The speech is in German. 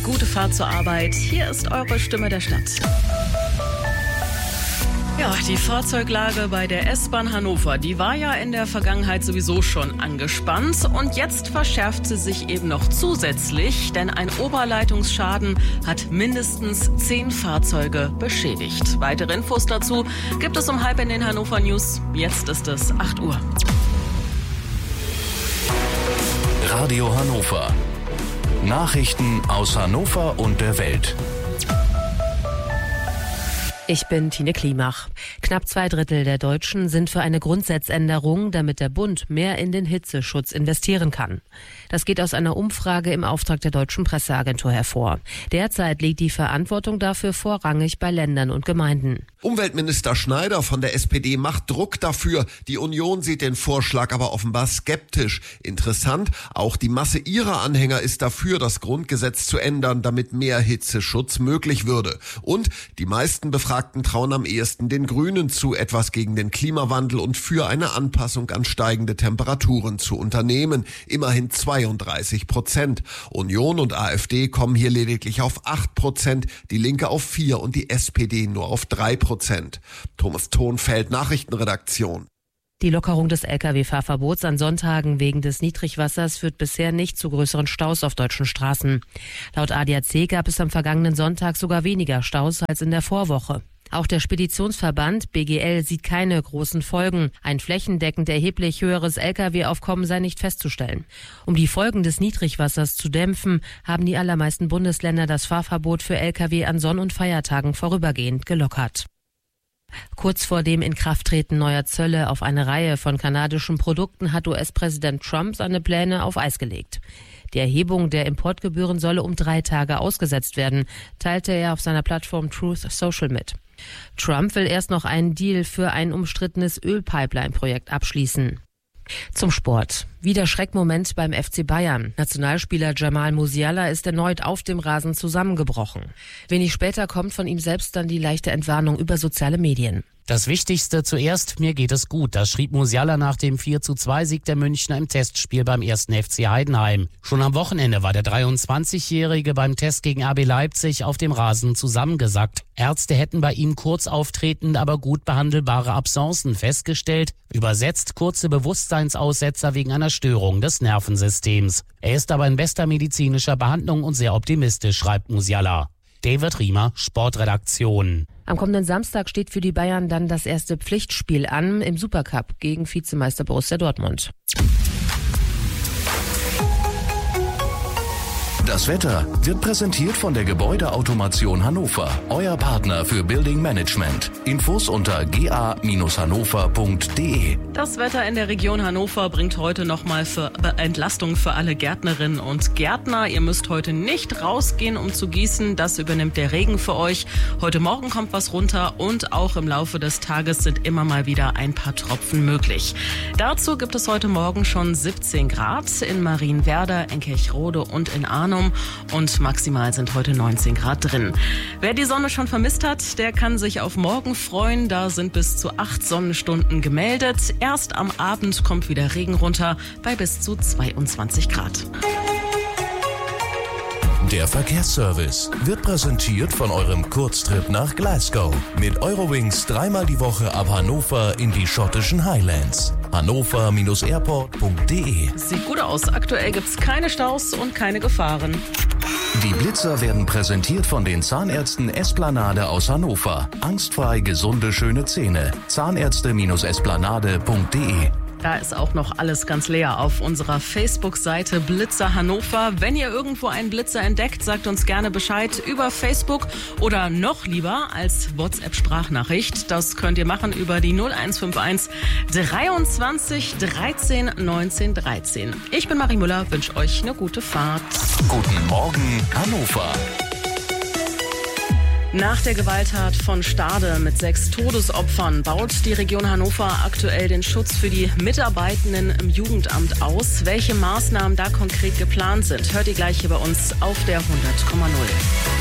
Gute Fahrt zur Arbeit. Hier ist eure Stimme der Stadt. Ja, die Fahrzeuglage bei der S-Bahn Hannover, die war ja in der Vergangenheit sowieso schon angespannt und jetzt verschärft sie sich eben noch zusätzlich, denn ein Oberleitungsschaden hat mindestens 10 Fahrzeuge beschädigt. Weitere Infos dazu gibt es um 12 in den Hannover News. Jetzt ist es 8 Uhr. Radio Hannover. Nachrichten aus Hannover und der Welt. Ich bin Tine Klimach. Knapp 2/3 der Deutschen sind für eine Grundsatzänderung, damit der Bund mehr in den Hitzeschutz investieren kann. Das geht aus einer Umfrage im Auftrag der Deutschen Presseagentur hervor. Derzeit liegt die Verantwortung dafür vorrangig bei Ländern und Gemeinden. Umweltminister Schneider von der SPD macht Druck dafür. Die Union sieht den Vorschlag aber offenbar skeptisch. Interessant, auch die Masse ihrer Anhänger ist dafür, das Grundgesetz zu ändern, damit mehr Hitzeschutz möglich würde. Und die meisten Befragten trauen am ehesten den Grünen zu, etwas gegen den Klimawandel und für eine Anpassung an steigende Temperaturen zu unternehmen. Immerhin 32%. Union und AfD kommen hier lediglich auf 8%, die Linke auf 4% und die SPD nur auf 3%. Thomas Thonfeld, Nachrichtenredaktion. Die Lockerung des Lkw-Fahrverbots an Sonntagen wegen des Niedrigwassers führt bisher nicht zu größeren Staus auf deutschen Straßen. Laut ADAC gab es am vergangenen Sonntag sogar weniger Staus als in der Vorwoche. Auch der Speditionsverband BGL sieht keine großen Folgen. Ein flächendeckend erheblich höheres Lkw-Aufkommen sei nicht festzustellen. Um die Folgen des Niedrigwassers zu dämpfen, haben die allermeisten Bundesländer das Fahrverbot für Lkw an Sonn- und Feiertagen vorübergehend gelockert. Kurz vor dem Inkrafttreten neuer Zölle auf eine Reihe von kanadischen Produkten hat US-Präsident Trump seine Pläne auf Eis gelegt. Die Erhebung der Importgebühren solle um 3 Tage ausgesetzt werden, teilte er auf seiner Plattform Truth Social mit. Trump will erst noch einen Deal für ein umstrittenes Ölpipeline-Projekt abschließen. Zum Sport. Wieder Schreckmoment beim FC Bayern. Nationalspieler Jamal Musiala ist erneut auf dem Rasen zusammengebrochen. Wenig später kommt von ihm selbst dann die leichte Entwarnung über soziale Medien. Das Wichtigste zuerst, mir geht es gut. Das schrieb Musiala nach dem 4:2-Sieg der Münchner im Testspiel beim 1. FC Heidenheim. Schon am Wochenende war der 23-Jährige beim Test gegen RB Leipzig auf dem Rasen zusammengesackt. Ärzte hätten bei ihm kurz auftretende, aber gut behandelbare Absencen festgestellt. Übersetzt kurze Bewusstseinsaussetzer wegen einer Störung des Nervensystems. Er ist aber in bester medizinischer Behandlung und sehr optimistisch, schreibt Musiala. David Riemer, Sportredaktion. Am kommenden Samstag steht für die Bayern dann das erste Pflichtspiel an im Supercup gegen Vizemeister Borussia Dortmund. Das Wetter wird präsentiert von der Gebäudeautomation Hannover, euer Partner für Building Management. Infos unter ga-hannover.de. Das Wetter in der Region Hannover bringt heute nochmal für Entlastung für alle Gärtnerinnen und Gärtner. Ihr müsst heute nicht rausgehen, um zu gießen. Das übernimmt der Regen für euch. Heute Morgen kommt was runter und auch im Laufe des Tages sind immer mal wieder ein paar Tropfen möglich. Dazu gibt es heute Morgen schon 17 Grad in Marienwerder, in Kirchrode und in Arnhem. Und maximal sind heute 19 Grad drin. Wer die Sonne schon vermisst hat, der kann sich auf morgen freuen. Da sind bis zu 8 Sonnenstunden gemeldet. Erst am Abend kommt wieder Regen runter bei bis zu 22 Grad. Der Verkehrsservice wird präsentiert von eurem Kurztrip nach Glasgow. Mit Eurowings 3-mal die Woche ab Hannover in die schottischen Highlands. hannover-airport.de. Sieht gut aus. Aktuell gibt's keine Staus und keine Gefahren. Die Blitzer werden präsentiert von den Zahnärzten Esplanade aus Hannover. Angstfrei gesunde, schöne Zähne. Zahnärzte-esplanade.de. Da ist auch noch alles ganz leer auf unserer Facebook-Seite Blitzer Hannover. Wenn ihr irgendwo einen Blitzer entdeckt, sagt uns gerne Bescheid über Facebook oder noch lieber als WhatsApp-Sprachnachricht. Das könnt ihr machen über die 0151 23 13 19 13. Ich bin Marie Müller, wünsche euch eine gute Fahrt. Guten Morgen, Hannover. Nach der Gewalttat von Stade mit 6 Todesopfern baut die Region Hannover aktuell den Schutz für die Mitarbeitenden im Jugendamt aus. Welche Maßnahmen da konkret geplant sind, hört ihr gleich hier bei uns auf der 100,0.